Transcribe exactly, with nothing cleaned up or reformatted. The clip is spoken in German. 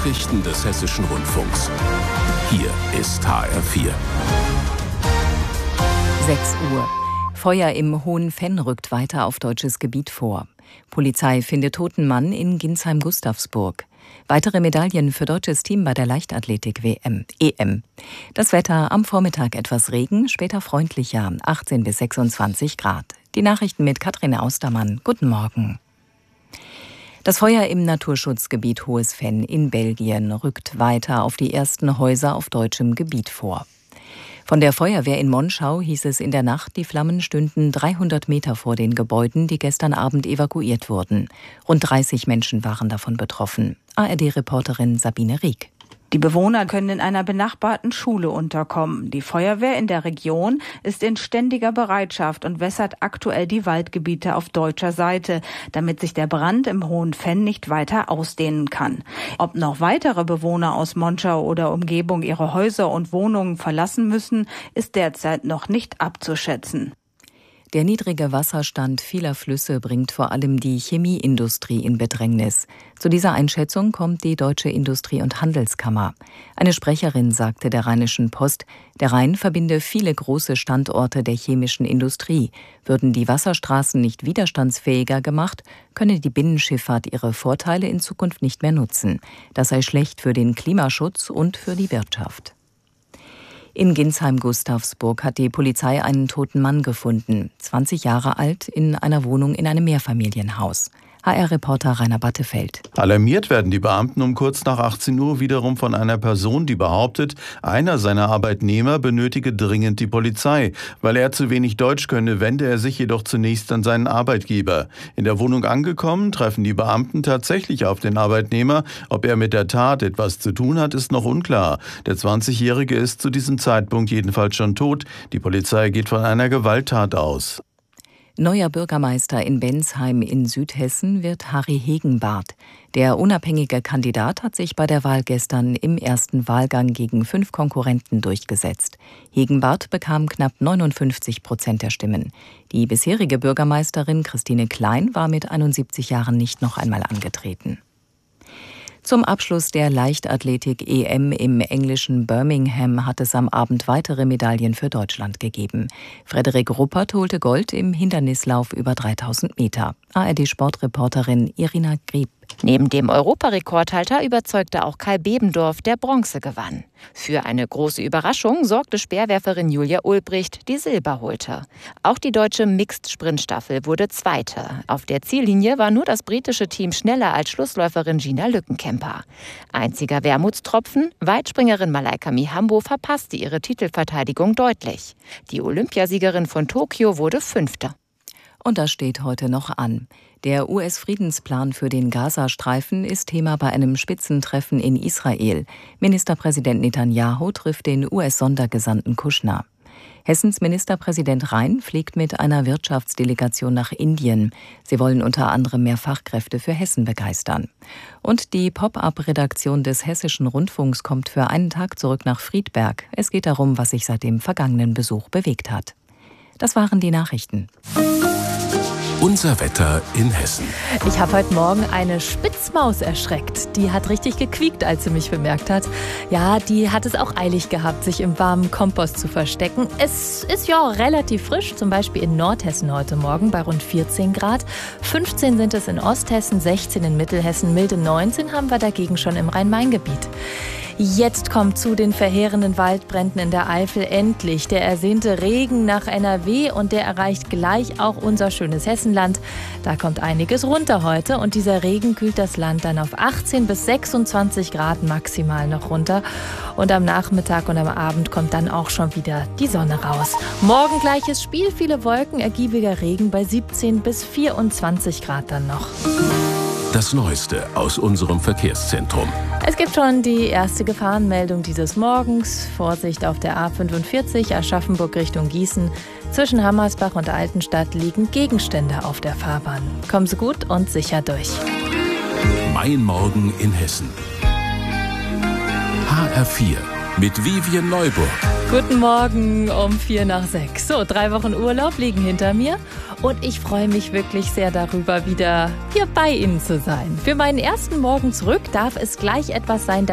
Nachrichten des Hessischen Rundfunks. Hier ist H R vier. sechs Uhr. Feuer im Hohen Venn rückt weiter auf deutsches Gebiet vor. Polizei findet toten Mann in Ginsheim-Gustavsburg. Weitere Medaillen für deutsches Team bei der Leichtathletik-W M, E M. Das Wetter: am Vormittag etwas Regen, später freundlicher, achtzehn bis sechsundzwanzig Grad. Die Nachrichten mit Katrin Austermann. Guten Morgen. Das Feuer im Naturschutzgebiet Hohes Venn in Belgien rückt weiter auf die ersten Häuser auf deutschem Gebiet vor. Von der Feuerwehr in Monschau hieß es in der Nacht, die Flammen stünden dreihundert Meter vor den Gebäuden, die gestern Abend evakuiert wurden. Rund dreißig Menschen waren davon betroffen. A R D-Reporterin Sabine Rieck. Die Bewohner können in einer benachbarten Schule unterkommen. Die Feuerwehr in der Region ist in ständiger Bereitschaft und wässert aktuell die Waldgebiete auf deutscher Seite, damit sich der Brand im Hohen Venn nicht weiter ausdehnen kann. Ob noch weitere Bewohner aus Monschau oder Umgebung ihre Häuser und Wohnungen verlassen müssen, ist derzeit noch nicht abzuschätzen. Der niedrige Wasserstand vieler Flüsse bringt vor allem die Chemieindustrie in Bedrängnis. Zu dieser Einschätzung kommt die Deutsche Industrie- und Handelskammer. Eine Sprecherin sagte der Rheinischen Post, der Rhein verbinde viele große Standorte der chemischen Industrie. Würden die Wasserstraßen nicht widerstandsfähiger gemacht, könne die Binnenschifffahrt ihre Vorteile in Zukunft nicht mehr nutzen. Das sei schlecht für den Klimaschutz und für die Wirtschaft. In Ginsheim-Gustavsburg hat die Polizei einen toten Mann gefunden, zwanzig Jahre alt, in einer Wohnung in einem Mehrfamilienhaus. H R-Reporter Rainer Battefeld. Alarmiert werden die Beamten um kurz nach achtzehn Uhr wiederum von einer Person, die behauptet, einer seiner Arbeitnehmer benötige dringend die Polizei. Weil er zu wenig Deutsch könne, wende er sich jedoch zunächst an seinen Arbeitgeber. In der Wohnung angekommen, treffen die Beamten tatsächlich auf den Arbeitnehmer. Ob er mit der Tat etwas zu tun hat, ist noch unklar. Der zwanzigjährige ist zu diesem Zeitpunkt jedenfalls schon tot. Die Polizei geht von einer Gewalttat aus. Neuer Bürgermeister in Bensheim in Südhessen wird Harry Hegenbarth. Der unabhängige Kandidat hat sich bei der Wahl gestern im ersten Wahlgang gegen fünf Konkurrenten durchgesetzt. Hegenbarth bekam knapp neunundfünfzig Prozent der Stimmen. Die bisherige Bürgermeisterin Christine Klein war mit einundsiebzig Jahren nicht noch einmal angetreten. Zum Abschluss der Leichtathletik-E M im englischen Birmingham hat es am Abend weitere Medaillen für Deutschland gegeben. Frederik Ruppert holte Gold im Hindernislauf über dreitausend Meter. A R D-Sportreporterin Irina Grieb. Neben dem Europarekordhalter überzeugte auch Kai Bebendorf, der Bronze gewann. Für eine große Überraschung sorgte Speerwerferin Julia Ulbricht, die Silber holte. Auch die deutsche Mixed-Sprintstaffel wurde Zweite. Auf der Ziellinie war nur das britische Team schneller als Schlussläuferin Gina Lückenkämper. Einziger Wermutstropfen: Weitspringerin Malaika Mihambo verpasste ihre Titelverteidigung deutlich. Die Olympiasiegerin von Tokio wurde Fünfte. Und das steht heute noch an. Der U S-Friedensplan für den Gazastreifen ist Thema bei einem Spitzentreffen in Israel. Ministerpräsident Netanyahu trifft den U S-Sondergesandten Kushner. Hessens Ministerpräsident Rhein fliegt mit einer Wirtschaftsdelegation nach Indien. Sie wollen unter anderem mehr Fachkräfte für Hessen begeistern. Und die Pop-up-Redaktion des Hessischen Rundfunks kommt für einen Tag zurück nach Friedberg. Es geht darum, was sich seit dem vergangenen Besuch bewegt hat. Das waren die Nachrichten. Unser Wetter in Hessen. Ich habe heute Morgen eine Spitzmaus erschreckt. Die hat richtig gequiekt, als sie mich bemerkt hat. Ja, die hat es auch eilig gehabt, sich im warmen Kompost zu verstecken. Es ist ja relativ frisch, zum Beispiel in Nordhessen heute Morgen bei rund vierzehn Grad. fünfzehn sind es in Osthessen, sechzehn in Mittelhessen, milde neunzehn haben wir dagegen schon im Rhein-Main-Gebiet. Jetzt kommt zu den verheerenden Waldbränden in der Eifel endlich der ersehnte Regen nach N R W und der erreicht gleich auch unser schönes Hessenland. Da kommt einiges runter heute und dieser Regen kühlt das Land dann auf achtzehn bis sechsundzwanzig Grad maximal noch runter. Und am Nachmittag und am Abend kommt dann auch schon wieder die Sonne raus. Morgen gleiches Spiel, viele Wolken, ergiebiger Regen bei siebzehn bis vierundzwanzig Grad dann noch. Das Neueste aus unserem Verkehrszentrum. Es gibt schon die erste Gefahrenmeldung dieses Morgens. Vorsicht auf der A fünfundvierzig Aschaffenburg Richtung Gießen. Zwischen Hammersbach und Altenstadt liegen Gegenstände auf der Fahrbahn. Kommen Sie gut und sicher durch. Mein Morgen in Hessen. H R vier mit Vivian Neuburg. Guten Morgen um vier nach sechs. So, drei Wochen Urlaub liegen hinter mir und ich freue mich wirklich sehr darüber, wieder hier bei Ihnen zu sein. Für meinen ersten Morgen zurück darf es gleich etwas sein, das